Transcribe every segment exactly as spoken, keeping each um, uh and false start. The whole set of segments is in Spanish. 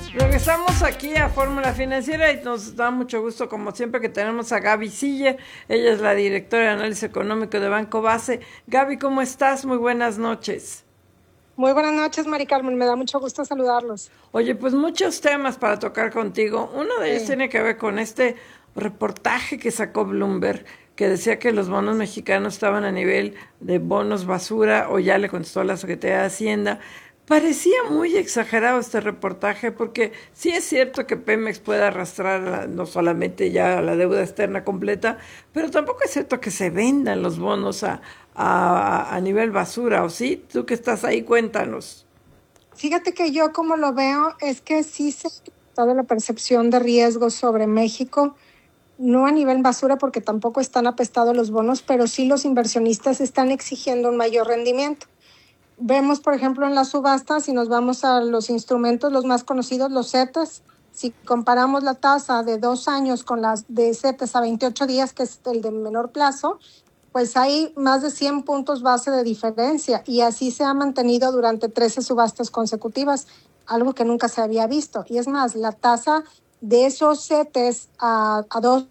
Regresamos aquí a Fórmula Financiera y nos da mucho gusto, como siempre, que tenemos a Gaby Siller. Ella es la directora de análisis económico de Banco Base. Gaby, ¿cómo estás? Muy buenas noches. Muy buenas noches, Mari Carmen. Me da mucho gusto saludarlos. Oye, pues muchos temas para tocar contigo. Uno de ellos sí. tiene que ver con este reportaje que sacó Bloomberg, que decía que los bonos mexicanos estaban a nivel de bonos basura, o ya le contestó la Secretaría de Hacienda. Parecía muy exagerado este reportaje, porque sí es cierto que Pemex puede arrastrar la, no solamente ya la deuda externa completa, pero tampoco es cierto que se vendan los bonos a, a, a nivel basura, ¿o sí? Tú que estás ahí, cuéntanos. Fíjate que yo como lo veo es que sí se ha toda la percepción de riesgo sobre México, no a nivel basura porque tampoco están apestados los bonos, pero sí los inversionistas están exigiendo un mayor rendimiento. Vemos, por ejemplo, en las subastas, si nos vamos a los instrumentos, los más conocidos, los CETES, si comparamos la tasa de dos años con las de CETES a veintiocho días, que es el de menor plazo, pues hay más de cien puntos base de diferencia y así se ha mantenido durante trece subastas consecutivas, algo que nunca se había visto. Y es más, la tasa de esos CETES a, a dos...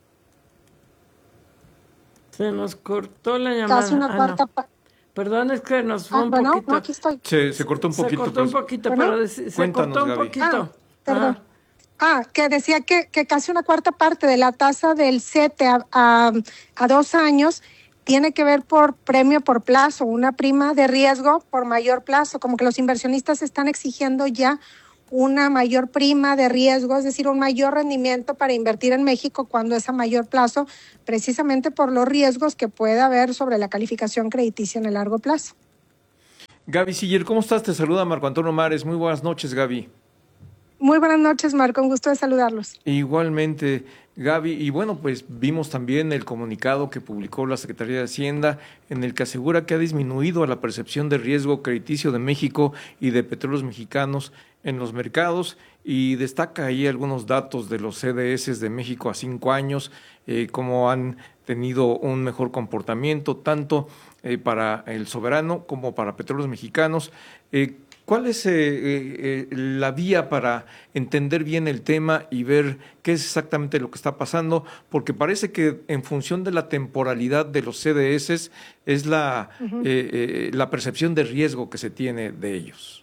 Se nos cortó la llamada. Casi una ah, cuarta... no. Perdón, es que nos fue ah, un bueno, poquito. No, aquí estoy. Se, se cortó un poquito. Se cortó pues, un poquito, ¿bueno? pero se, se Cuéntanos, cortó un Gaby. poquito. Ah, perdón. Ah. Ah, que decía que, que casi una cuarta parte de la tasa del CETE a, a, a dos años tiene que ver por premio por plazo, una prima de riesgo por mayor plazo, como que los inversionistas están exigiendo ya una mayor prima de riesgo, es decir, un mayor rendimiento para invertir en México cuando es a mayor plazo, precisamente por los riesgos que puede haber sobre la calificación crediticia en el largo plazo. Gaby Siller, ¿cómo estás? Te saluda Marco Antonio Mares. Muy buenas noches, Gaby. Muy buenas noches, Marco. Un gusto de saludarlos. Igualmente, Gaby. Y bueno, pues vimos también el comunicado que publicó la Secretaría de Hacienda en el que asegura que ha disminuido la percepción de riesgo crediticio de México y de petróleos mexicanos en los mercados y destaca ahí algunos datos de los C D S de México a cinco años, eh, cómo han tenido un mejor comportamiento tanto eh, para el soberano como para petróleos mexicanos. Eh, ¿Cuál es eh, eh, la vía para entender bien el tema y ver qué es exactamente lo que está pasando? Porque parece que en función de la temporalidad de los C D S es la, uh-huh. eh, eh, la percepción de riesgo que se tiene de ellos.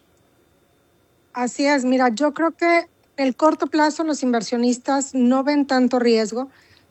Así es, mira, yo creo que en el corto plazo los inversionistas no ven tanto riesgo,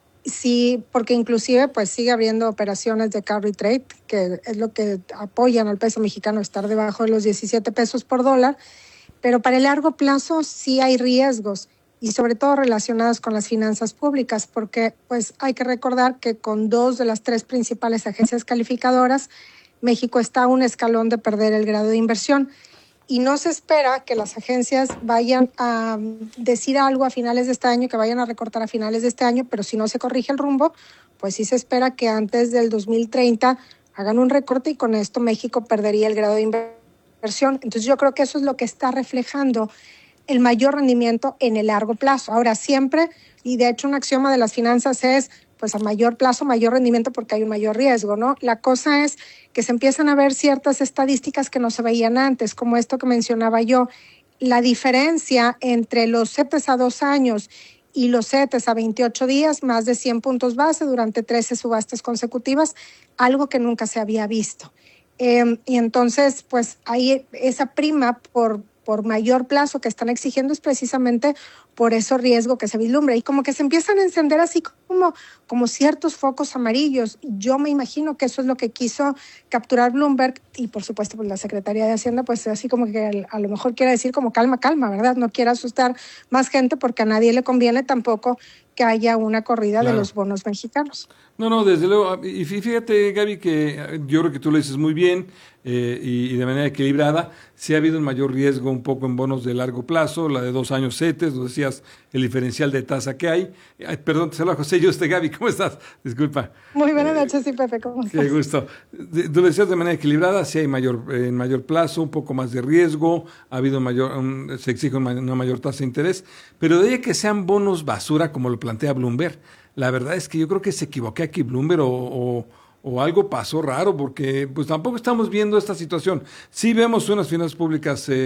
sí, porque inclusive pues sigue habiendo operaciones de carry trade, que es lo que apoyan al peso mexicano estar debajo de los diecisiete pesos por dólar, pero para el largo plazo sí hay riesgos y sobre todo relacionados con las finanzas públicas, porque pues hay que recordar que con dos de las tres principales agencias calificadoras, México está a un escalón de perder el grado de inversión. Y no se espera que las agencias vayan a decir algo a finales de este año, que vayan a recortar a finales de este año, pero si no se corrige el rumbo, pues sí se espera que antes del dos mil treinta hagan un recorte y con esto México perdería el grado de inversión. Entonces yo creo que eso es lo que está reflejando el mayor rendimiento en el largo plazo. Ahora siempre, y de hecho un axioma de las finanzas es, pues a mayor plazo, mayor rendimiento porque hay un mayor riesgo, ¿no? La cosa es que se empiezan a ver ciertas estadísticas que no se veían antes, como esto que mencionaba yo, la diferencia entre los CETES a dos años y los CETES a veintiocho días, más de cien puntos base durante trece subastas consecutivas, algo que nunca se había visto. Eh, y entonces, pues ahí esa prima por, por mayor plazo que están exigiendo es precisamente por ese riesgo que se vislumbra y como que se empiezan a encender así como, como ciertos focos amarillos. Yo me imagino que eso es lo que quiso capturar Bloomberg y por supuesto pues la Secretaría de Hacienda pues así como que a lo mejor quiere decir como calma, calma, ¿verdad? No quiere asustar más gente porque a nadie le conviene tampoco que haya una corrida claro. de los bonos mexicanos. No, no, desde luego. Y fíjate, Gaby, que yo creo que tú lo dices muy bien eh, y, y de manera equilibrada. Sí ha habido un mayor riesgo un poco en bonos de largo plazo, la de dos años CETES, lo decías, el diferencial de tasa que hay. Ay, perdón, te saludo, José, yo este Gaby, ¿cómo estás? Disculpa. Muy buenas noches, sí, Pepe, ¿cómo estás? Qué gusto. De, tú lo decías de manera equilibrada, sí hay mayor, eh, en mayor plazo, un poco más de riesgo, ha habido mayor, um, se exige una, una mayor tasa de interés, pero de ahí que sean bonos basura, como lo plantea Bloomberg, la verdad es que yo creo que se equivoqué aquí Bloomberg o, o, o algo pasó raro porque pues tampoco estamos viendo esta situación. Sí vemos unas finanzas públicas eh,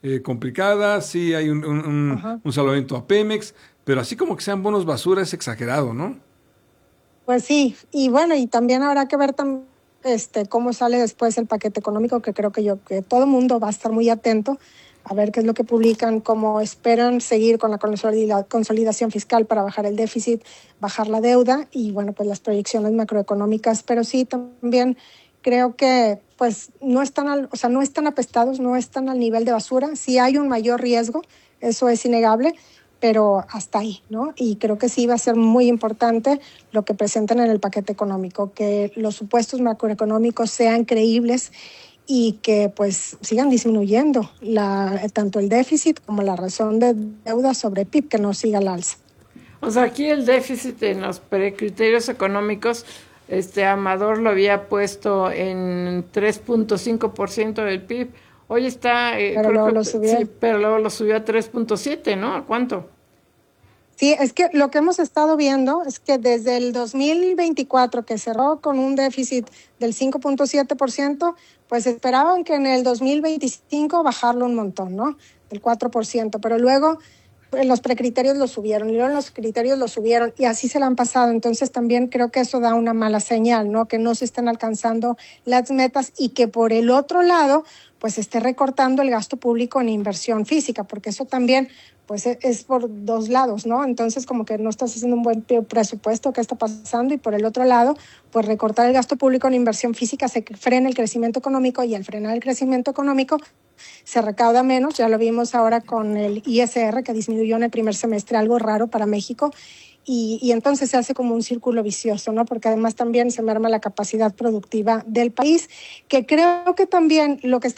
eh, complicada, sí hay un, un, un, un salvamento a Pemex, pero así como que sean bonos basura es exagerado, ¿no? Pues sí, y bueno, y también habrá que ver tam, este, cómo sale después el paquete económico, que creo que yo que todo el mundo va a estar muy atento a ver qué es lo que publican, cómo esperan seguir con la consolida, consolidación fiscal para bajar el déficit, bajar la deuda y bueno, pues las proyecciones macroeconómicas, pero sí también creo que pues no están, al, o sea, no están apestados, no están al nivel de basura, sí hay un mayor riesgo, eso es innegable, pero hasta ahí, ¿no? Y creo que sí va a ser muy importante lo que presentan en el paquete económico, que los supuestos macroeconómicos sean creíbles y que pues sigan disminuyendo la, tanto el déficit como la razón de deuda sobre P I B, que no siga al alza. O sea, aquí el déficit en los criterios económicos, este Amador lo había puesto en tres punto cinco por ciento del P I B. Hoy está, eh, pero, creo luego que, lo subió. Sí, pero luego lo subió a tres punto siete, ¿no? ¿A cuánto? Sí, es que lo que hemos estado viendo es que desde el dos mil veinticuatro, que cerró con un déficit del cinco punto siete por ciento, pues esperaban que en el dos mil veinticinco bajarlo un montón, ¿no? El cuatro por ciento, pero luego pues, los precriterios lo subieron y luego los criterios lo subieron y así se la han pasado. Entonces también creo que eso da una mala señal, ¿no? Que no se estén alcanzando las metas y que por el otro lado pues esté recortando el gasto público en inversión física, porque eso también pues es por dos lados, ¿no? Entonces como que no estás haciendo un buen presupuesto, ¿qué está pasando? Y por el otro lado, pues recortar el gasto público en inversión física se frena el crecimiento económico y al frenar el crecimiento económico se recauda menos, ya lo vimos ahora con el I S R que disminuyó en el primer semestre, algo raro para México. Y, y entonces se hace como un círculo vicioso, ¿no? Porque además también se merma la capacidad productiva del país, que creo que también lo que está